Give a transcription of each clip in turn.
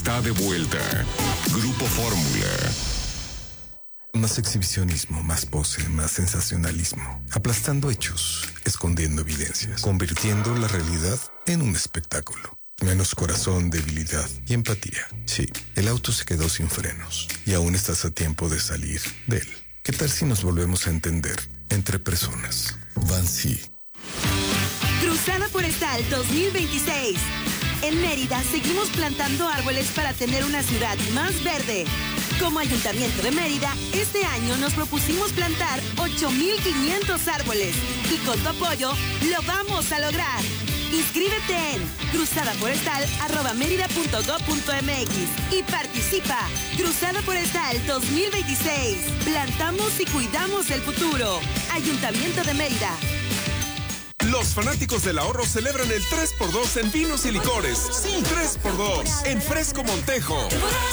está de vuelta. Grupo Fórmula. Más exhibicionismo, más pose, más sensacionalismo. Aplastando hechos, escondiendo evidencias, convirtiendo la realidad en un espectáculo. Menos corazón, debilidad y empatía. Sí, el auto se quedó sin frenos y aún estás a tiempo de salir de él. ¿Qué tal si nos volvemos a entender entre personas? Vancy. Cruzada Forestal 2026. En Mérida seguimos plantando árboles para tener una ciudad más verde. Como Ayuntamiento de Mérida, este año nos propusimos plantar 8,500 árboles y con tu apoyo lo vamos a lograr. Inscríbete en cruzadaforestal@merida.gov.mx y participa. Cruzada Forestal 2026. Plantamos y cuidamos el futuro. Ayuntamiento de Mérida. Los fanáticos del ahorro celebran el 3x2 en vinos y licores. Sí, 3x2 en Fresco Montejo.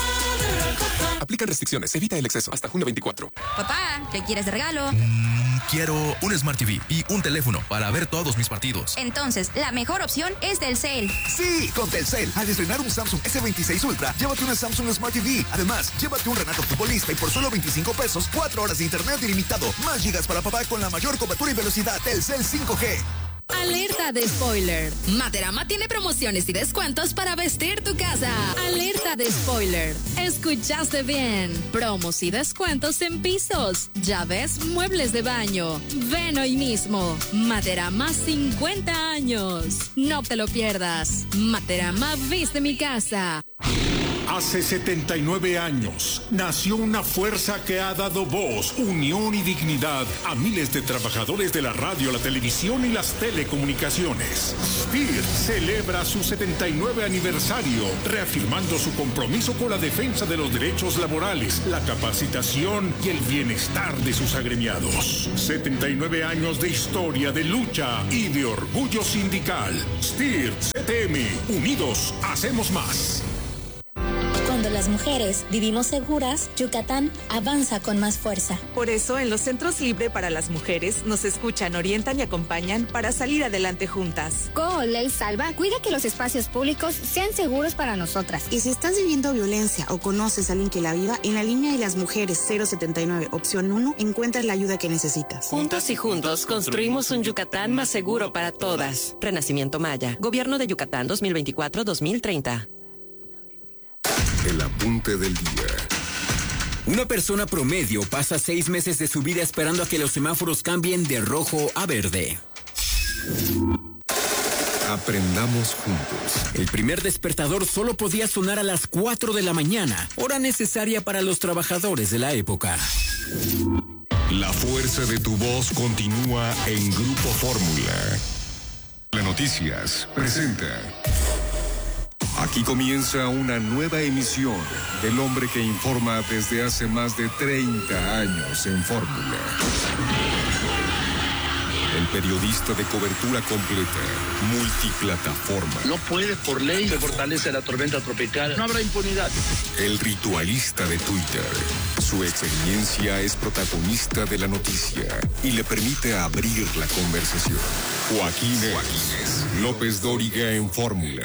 Aplican restricciones, evita el exceso. Hasta junio 24. Papá, ¿qué quieres de regalo? Quiero un Smart TV y un teléfono para ver todos mis partidos. Entonces, la mejor opción es Telcel. Sí, con Telcel. Al estrenar un Samsung S26 Ultra, llévate una Samsung Smart TV. Además, llévate un Renato Futbolista y por solo 25 pesos, 4 horas de internet ilimitado. Más gigas para papá con la mayor cobertura y velocidad. Telcel 5G. Alerta de spoiler. Materama tiene promociones y descuentos para vestir tu casa. Alerta de spoiler. Escuchaste bien. Promos y descuentos en pisos, llaves, muebles de baño. Ven hoy mismo. Materama 50 años. No te lo pierdas. Materama viste mi casa. Hace 79 años nació una fuerza que ha dado voz, unión y dignidad a miles de trabajadores de la radio, la televisión y las telecomunicaciones. SPIR celebra su 79 aniversario, reafirmando su compromiso con la defensa de los derechos laborales, la capacitación y el bienestar de sus agremiados. 79 años de historia, de lucha y de orgullo sindical. SPIR, CTM, unidos, hacemos más. Cuando las mujeres vivimos seguras, Yucatán avanza con más fuerza. Por eso, en los Centros Libre para las Mujeres nos escuchan, orientan y acompañan para salir adelante juntas. Ley Salva cuida que los espacios públicos sean seguros para nosotras. Y si estás viviendo violencia o conoces a alguien que la viva, en la línea de las mujeres 079, opción 1, encuentras la ayuda que necesitas. Juntos y juntos construimos un Yucatán más seguro para todas. Renacimiento Maya. Gobierno de Yucatán 2024-2030. El apunte del día. Una persona promedio pasa 6 meses de su vida esperando a que los semáforos cambien de rojo a verde. Aprendamos juntos. El primer despertador solo podía sonar a las 4 de la mañana, hora necesaria para los trabajadores de la época. La fuerza de tu voz continúa en Grupo Fórmula. La Noticias presenta. Aquí comienza una nueva emisión del hombre que informa desde hace más de 30 años en Fórmula. El periodista de cobertura completa, multiplataforma. No puede, por ley, se fortalece la tormenta tropical. No habrá impunidad. El ritualista de Twitter. Su experiencia es protagonista de la noticia y le permite abrir la conversación. Joaquín López Dóriga en Fórmula.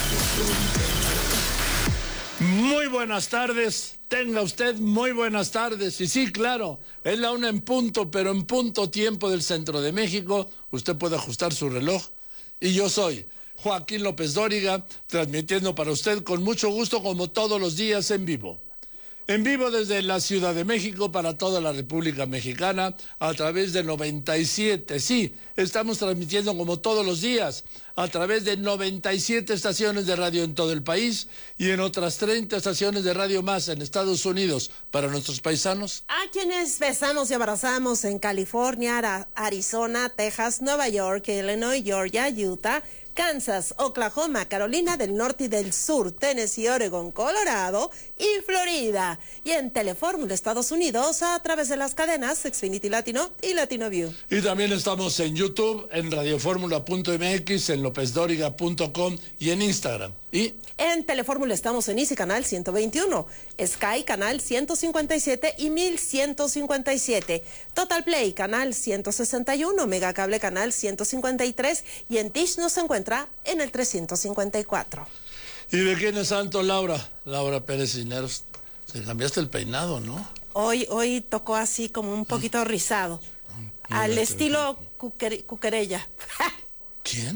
Muy buenas tardes, tenga usted muy buenas tardes. Y sí, claro, es la 1 en punto, pero en punto tiempo del centro de México. Usted puede ajustar su reloj. Y yo soy Joaquín López Dóriga, transmitiendo para usted con mucho gusto, como todos los días, en vivo. En vivo desde la Ciudad de México para toda la República Mexicana a través de 97. Sí, estamos transmitiendo como todos los días a través de 97 estaciones de radio en todo el país y en otras 30 estaciones de radio más en Estados Unidos para nuestros paisanos. A quienes besamos y abrazamos en California, Arizona, Texas, Nueva York, Illinois, Georgia, Utah, Kansas, Oklahoma, Carolina del Norte y del Sur, Tennessee, Oregon, Colorado y Florida. Y en Telefórmula Estados Unidos a través de las cadenas Xfinity Latino y Latino View. Y también estamos en YouTube, en radioformula.mx, en lopezdoriga.com y en Instagram. Y en Telefórmula estamos en Easy Canal 121, Sky Canal 157 y 1157, Total Play Canal 161, Megacable Canal 153 y en Dish nos encuentra en el 354. ¿Y de quién es santo, Laura? Laura Pérez Cisneros. Te cambiaste el peinado, ¿no? Hoy tocó así como un poquito rizado. Al estilo Cuquerella. ¿Quién?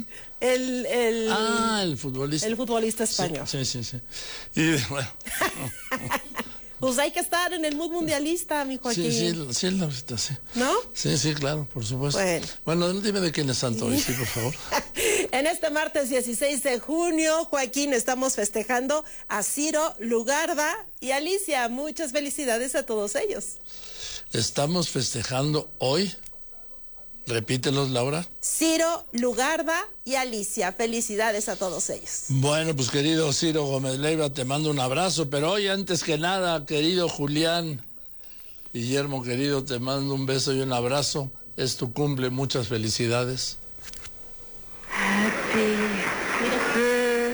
El futbolista. El futbolista español. Sí. Y bueno. Pues hay que estar en el mood mundialista, mi Joaquín. Sí, Laurita, sí. ¿No? Sí, claro, por supuesto. Bueno, dime de quién es santo hoy, sí, por favor. En este martes 16 de junio, Joaquín, estamos festejando a Ciro, Lugarda y Alicia. Muchas felicidades a todos ellos. Estamos festejando hoy. Repítelos, Laura. Ciro, Lugarda y Alicia. Felicidades a todos ellos. Bueno, pues querido Ciro Gómez Leiva, te mando un abrazo, pero hoy antes que nada, querido Julián, Guillermo querido, te mando un beso y un abrazo. Es tu cumple, muchas felicidades. Happy birthday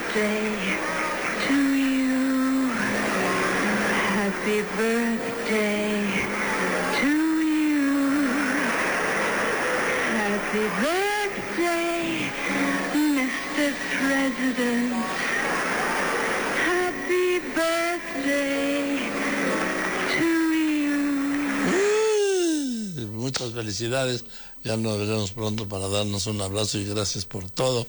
to you. Happy birthday to you. Happy birthday, Mr. President. Happy birthday to you. Muchas felicidades. Ya nos veremos pronto para darnos un abrazo y gracias por todo.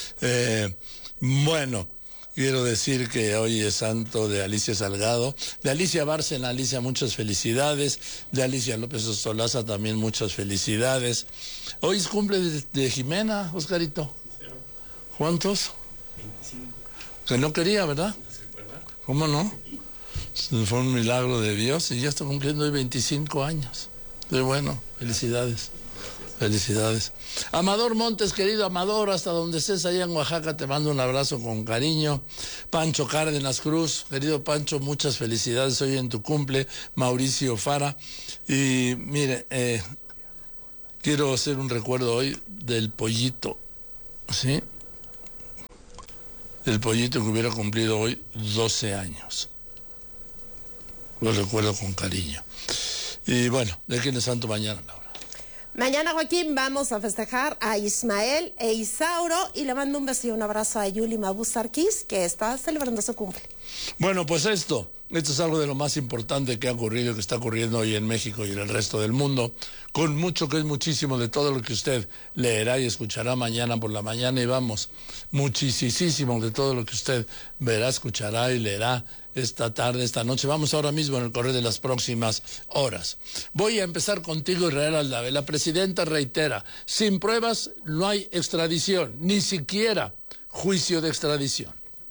Bueno, quiero decir que hoy es santo de Alicia Salgado, de Alicia Bárcena. Alicia, muchas felicidades. De Alicia López Ostolaza también muchas felicidades. Hoy es cumple de Jimena, Oscarito. ¿Cuántos? 25. Que no quería, ¿verdad? ¿Cómo no? Fue un milagro de Dios y ya está cumpliendo hoy 25 años. Qué bueno, felicidades. Felicidades. Amador Montes, querido Amador, hasta donde estés allá en Oaxaca, te mando un abrazo con cariño. Pancho Cárdenas Cruz, querido Pancho, muchas felicidades hoy en tu cumple. Mauricio Fara. Y mire, quiero hacer un recuerdo hoy del pollito, ¿sí? El pollito que hubiera cumplido hoy 12 años. Lo recuerdo con cariño. Y bueno, ¿de quién es santo mañana, Laura? Mañana, Joaquín, vamos a festejar a Ismael e Isauro y le mando un beso y un abrazo a Yuli Mabuz Sarkis, que está celebrando su cumple. Bueno, pues esto es algo de lo más importante que ha ocurrido, que está ocurriendo hoy en México y en el resto del mundo, con mucho que es muchísimo de todo lo que usted leerá y escuchará mañana por la mañana, y vamos, muchísimo de todo lo que usted verá, escuchará y leerá esta tarde, esta noche. Vamos ahora mismo en el correr de las próximas horas. Voy a empezar contigo, Israel Aldave. La presidenta reitera, sin pruebas no hay extradición, ni siquiera juicio de extradición.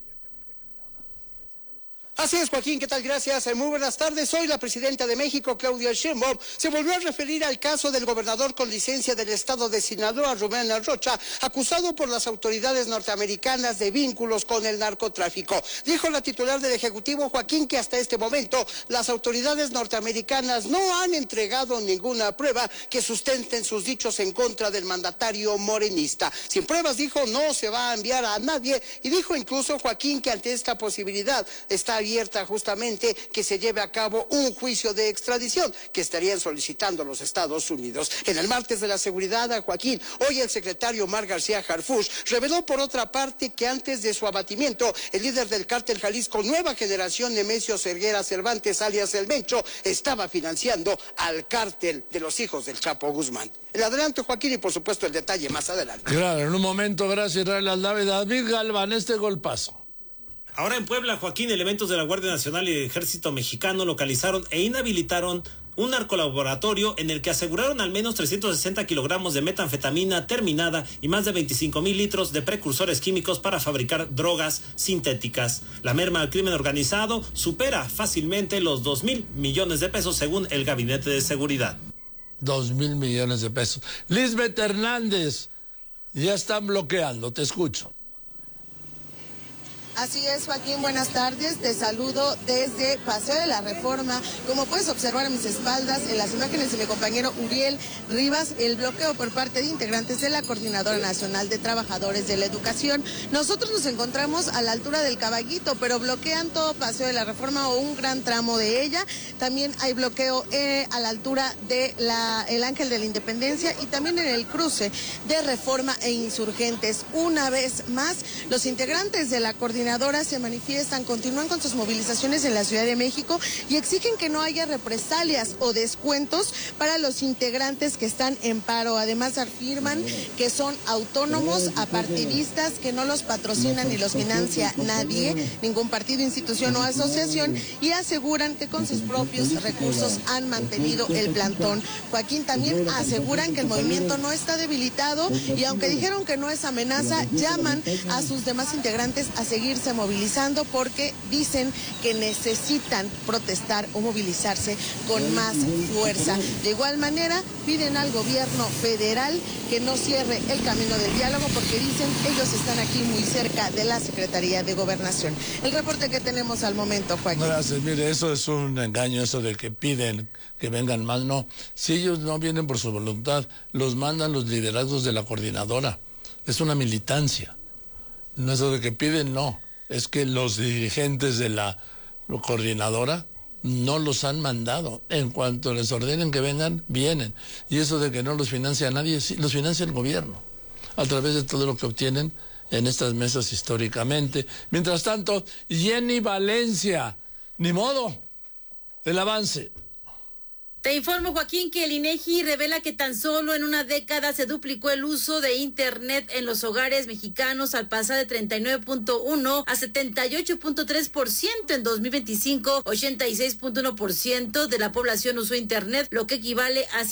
Así es, Joaquín, ¿qué tal? Gracias. Muy buenas tardes. Hoy la presidenta de México, Claudia Sheinbaum, se volvió a referir al caso del gobernador con licencia del estado de Sinaloa, Rubén Rocha, acusado por las autoridades norteamericanas de vínculos con el narcotráfico. Dijo la titular del Ejecutivo, Joaquín, que hasta este momento las autoridades norteamericanas no han entregado ninguna prueba que sustenten sus dichos en contra del mandatario morenista. Sin pruebas, dijo, no se va a enviar a nadie, y dijo incluso, Joaquín, que ante esta posibilidad está abierta justamente que se lleve a cabo un juicio de extradición que estarían solicitando los Estados Unidos. En el martes de la seguridad, a Joaquín, hoy el secretario Omar García Harfuch reveló por otra parte que antes de su abatimiento, el líder del cártel Jalisco Nueva Generación, Nemesio Cerguera Cervantes, alias El Mencho, estaba financiando al cártel de los hijos del Chapo Guzmán. El adelanto, Joaquín, y por supuesto el detalle más adelante. Claro, en un momento, gracias, Israel Aldave. David Galván, este golpazo. Ahora en Puebla, Joaquín, elementos de la Guardia Nacional y del Ejército Mexicano localizaron e inhabilitaron un narcolaboratorio en el que aseguraron al menos 360 kilogramos de metanfetamina terminada y más de 25,000 litros de precursores químicos para fabricar drogas sintéticas. La merma al crimen organizado supera fácilmente los 2,000 millones de pesos según el Gabinete de Seguridad. 2,000 millones de pesos. Lisbeth Hernández, ya están bloqueando, te escucho. Así es, Joaquín, buenas tardes. Te saludo desde Paseo de la Reforma. Como puedes observar a mis espaldas, en las imágenes de mi compañero Uriel Rivas, el bloqueo por parte de integrantes de la Coordinadora Nacional de Trabajadores de la Educación. Nosotros nos encontramos a la altura del Caballito, pero bloquean todo Paseo de la Reforma o un gran tramo de ella. También hay bloqueo a la altura de el Ángel de la Independencia y también en el cruce de Reforma e Insurgentes. Una vez más, los integrantes de la Coordinadora coordinadora se manifiestan, continúan con sus movilizaciones en la Ciudad de México y exigen que no haya represalias o descuentos para los integrantes que están en paro. Además, afirman que son autónomos, apartidistas, que no los patrocinan ni los financia nadie, ningún partido, institución o asociación, y aseguran que con sus propios recursos han mantenido el plantón. Joaquín, también aseguran que el movimiento no está debilitado y aunque dijeron que no es amenaza, llaman a sus demás integrantes a seguirse movilizando porque dicen que necesitan protestar o movilizarse con más fuerza. De igual manera, piden al gobierno federal que no cierre el camino del diálogo porque dicen ellos están aquí muy cerca de la Secretaría de Gobernación. El reporte que tenemos al momento, Joaquín. Gracias, mire, eso es un engaño, eso de que piden que vengan más, no. Si ellos no vienen por su voluntad, los mandan los liderazgos de la coordinadora. Es una militancia. No eso de que piden, no. Es que los dirigentes de la coordinadora no los han mandado. En cuanto les ordenen que vengan, vienen. Y eso de que no los financia nadie, sí, los financia el gobierno, a través de todo lo que obtienen en estas mesas históricamente. Mientras tanto, Jenny Valencia, ni modo, el avance. Te informo, Joaquín, que el INEGI revela que tan solo en una década se duplicó el uso de Internet en los hogares mexicanos al pasar de 39.1 a 78.3% en 2025. 86.1% de la población usó Internet, lo que equivale a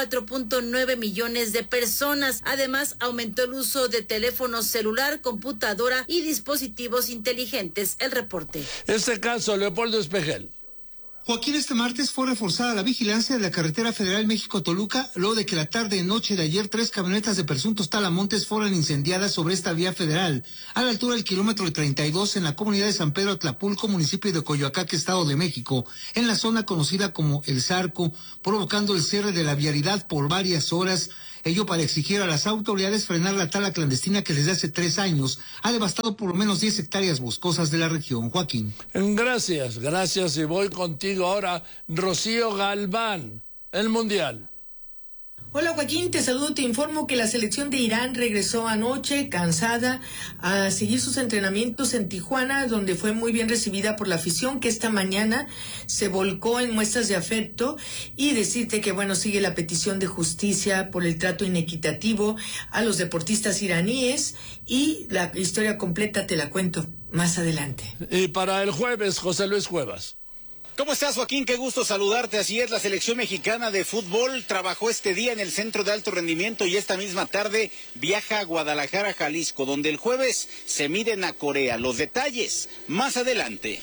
104.9 millones de personas. Además, aumentó el uso de teléfono celular, computadora y dispositivos inteligentes. El reporte. Este caso, Leopoldo Espejel. Joaquín, este martes fue reforzada la vigilancia de la carretera federal México-Toluca, luego de que la tarde y noche de ayer 3 camionetas de presuntos talamontes fueron incendiadas sobre esta vía federal, a la altura del kilómetro 32 en la comunidad de San Pedro Atlapulco, municipio de Coyoacaque, Estado de México, en la zona conocida como El Zarco, provocando el cierre de la vialidad por varias horas. Ello para exigir a las autoridades frenar la tala clandestina que desde hace 3 años ha devastado por lo menos 10 hectáreas boscosas de la región. Joaquín. Gracias, y voy contigo ahora, Rocío Galván, el Mundial. Hola Joaquín, te saludo, te informo que la selección de Irán regresó anoche cansada a seguir sus entrenamientos en Tijuana, donde fue muy bien recibida por la afición que esta mañana se volcó en muestras de afecto, y decirte que bueno, sigue la petición de justicia por el trato inequitativo a los deportistas iraníes, y la historia completa te la cuento más adelante. Y para el jueves, José Luis Cuevas. ¿Cómo estás, Joaquín? Qué gusto saludarte. Así es, la selección mexicana de fútbol trabajó este día en el Centro de Alto Rendimiento y esta misma tarde viaja a Guadalajara, Jalisco, donde el jueves se miden a Corea. Los detalles más adelante.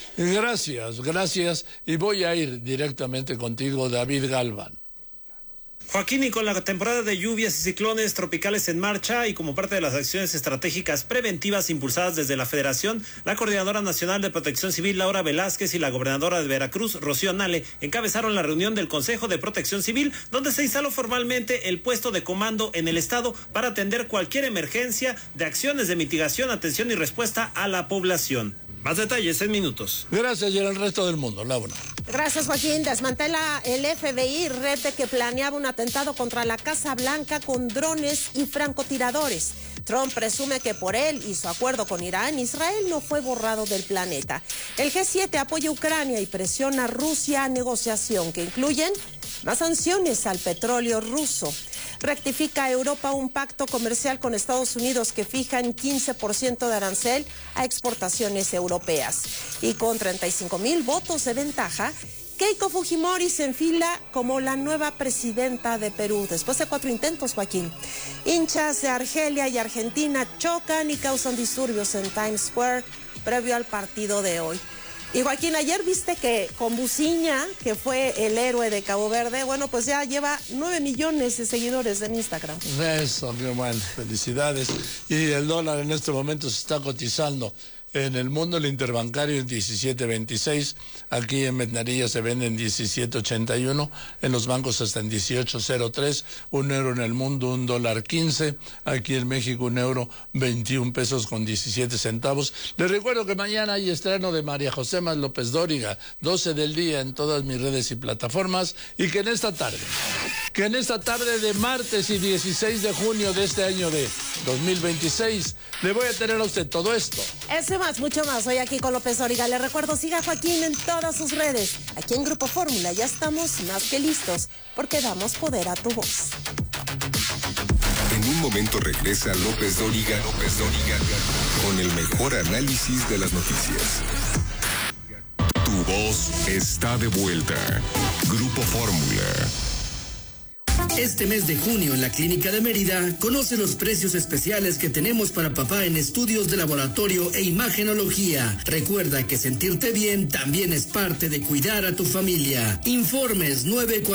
Gracias. Y voy a ir directamente contigo, David Galván. Joaquín, y con la temporada de lluvias y ciclones tropicales en marcha y como parte de las acciones estratégicas preventivas impulsadas desde la Federación, la Coordinadora Nacional de Protección Civil, Laura Velázquez, y la gobernadora de Veracruz, Rocío Nale, encabezaron la reunión del Consejo de Protección Civil, donde se instaló formalmente el puesto de comando en el estado para atender cualquier emergencia de acciones de mitigación, atención y respuesta a la población. Más detalles en minutos. Gracias, y el resto del mundo, Laura. Gracias, Joaquín. Desmantela el FBI red de que planeaba un atentado contra la Casa Blanca con drones y francotiradores. Trump presume que por él y su acuerdo con Irán, Israel no fue borrado del planeta. El G7 apoya a Ucrania y presiona a Rusia a negociación que incluyen más sanciones al petróleo ruso. Rectifica Europa un pacto comercial con Estados Unidos que fijan 15% de arancel a exportaciones europeas. Y con 35,000 votos de ventaja, Keiko Fujimori se enfila como la nueva presidenta de Perú, después de 4 intentos, Joaquín. Hinchas de Argelia y Argentina chocan y causan disturbios en Times Square previo al partido de hoy. Y Joaquín, ayer viste que con Buciña, que fue el héroe de Cabo Verde, bueno, pues ya lleva 9 millones de seguidores en Instagram. Eso, mi hermano, felicidades. Y el dólar en este momento se está cotizando en el mundo, el interbancario en 17.26, aquí en Metnaría se vende en 17.81, en los bancos hasta en 18.03, un euro en el mundo, $1.15, aquí en México un euro 21 pesos con 17 centavos. Les recuerdo que mañana hay estreno de María José Más López Dóriga, 12 del día en todas mis redes y plataformas, y que en esta tarde que en esta tarde de martes y 16 de junio de este año de 2026 le voy a tener a usted todo esto. Eso y más, mucho más. Hoy aquí con López Dóriga. Le recuerdo, siga a Joaquín en todas sus redes. Aquí en Grupo Fórmula ya estamos más que listos, porque damos poder a tu voz. En un momento regresa López Dóriga con el mejor análisis de las noticias. Tu voz está de vuelta. Grupo Fórmula. Este mes de junio en la Clínica de Mérida, conoce los precios especiales que tenemos para papá en estudios de laboratorio e imagenología. Recuerda que sentirte bien también es parte de cuidar a tu familia. Informes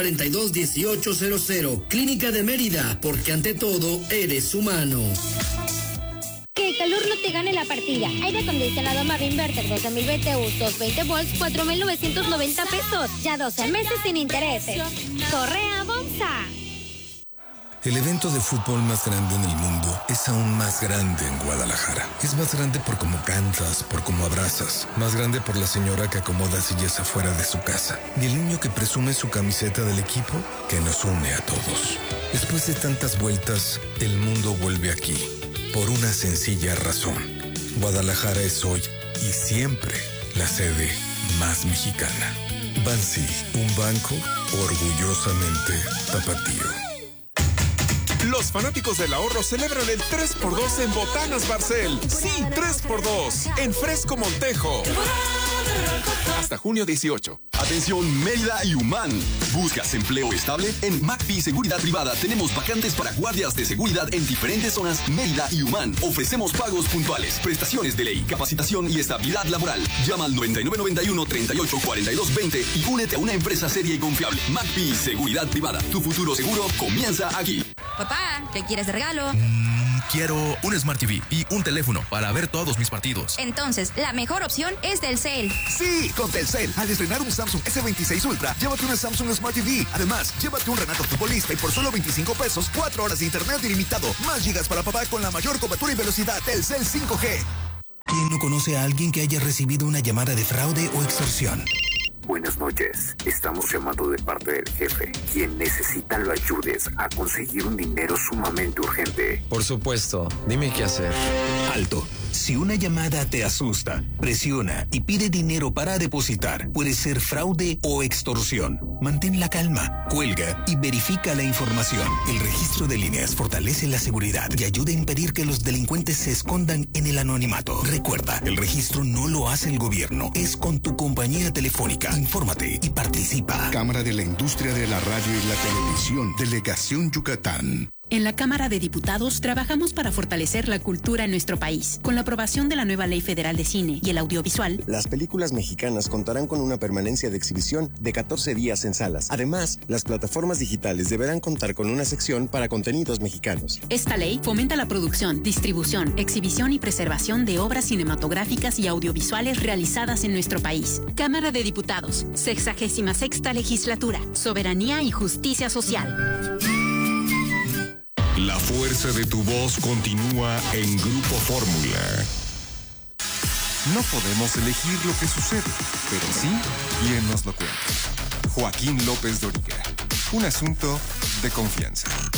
942-1800. Clínica de Mérida, porque ante todo eres humano. Que el calor no te gane la partida. Aire acondicionado Marvin Inverter 12,000 BTUs, 220 volts, 4,990 pesos. Ya 12 meses sin intereses. Correa Bonsa. El evento de fútbol más grande en el mundo es aún más grande en Guadalajara. Es más grande por cómo cantas, por cómo abrazas. Más grande por la señora que acomoda sillas afuera de su casa. Y el niño que presume su camiseta del equipo que nos une a todos. Después de tantas vueltas, el mundo vuelve aquí. Por una sencilla razón. Guadalajara es hoy y siempre la sede más mexicana. Bansi, un banco orgullosamente tapatío. Los fanáticos del ahorro celebran el 3x2 en Botanas Barcel. Sí, 3x2 en Fresco Montejo. Hasta junio 18. Atención Mérida y Humán. ¿Buscas empleo estable? En McPhee Seguridad Privada tenemos vacantes para guardias de seguridad en diferentes zonas Mérida y Humán. Ofrecemos pagos puntuales, prestaciones de ley, capacitación y estabilidad laboral. Llama al 9991-384220 y únete a una empresa seria y confiable. McPhee Seguridad Privada. Tu futuro seguro comienza aquí. Papá, ¿qué quieres de regalo? Quiero un Smart TV y un teléfono para ver todos mis partidos. Entonces, la mejor opción es Telcel. Sí, con Telcel. Al estrenar un Samsung S26 Ultra, llévate un Samsung Smart TV. Además, llévate un Renato Futbolista y por solo 25 pesos, 4 horas de internet ilimitado. Más gigas para papá con la mayor cobertura y velocidad. Telcel 5G. ¿Quién no conoce a alguien que haya recibido una llamada de fraude o extorsión? Buenas noches, estamos llamando de parte del jefe, quien necesita lo ayudes a conseguir un dinero sumamente urgente. Por supuesto, dime qué hacer. Alto. Si una llamada te asusta, presiona y pide dinero para depositar, puede ser fraude o extorsión. Mantén la calma, cuelga y verifica la información. El registro de líneas fortalece la seguridad y ayuda a impedir que los delincuentes se escondan en el anonimato. Recuerda, el registro no lo hace el gobierno, es con tu compañía telefónica. Infórmate y participa. Cámara de la Industria de la Radio y la Televisión, Delegación Yucatán. En la Cámara de Diputados trabajamos para fortalecer la cultura en nuestro país. Con la aprobación de la nueva Ley Federal de Cine y el Audiovisual, las películas mexicanas contarán con una permanencia de exhibición de 14 días en salas. Además, las plataformas digitales deberán contar con una sección para contenidos mexicanos. Esta ley fomenta la producción, distribución, exhibición y preservación de obras cinematográficas y audiovisuales realizadas en nuestro país. Cámara de Diputados, 66ª Legislatura, Soberanía y Justicia Social. La fuerza de tu voz continúa en Grupo Fórmula. No podemos elegir lo que sucede, pero sí quién nos lo cuenta. Joaquín López Dóriga. Un asunto de confianza.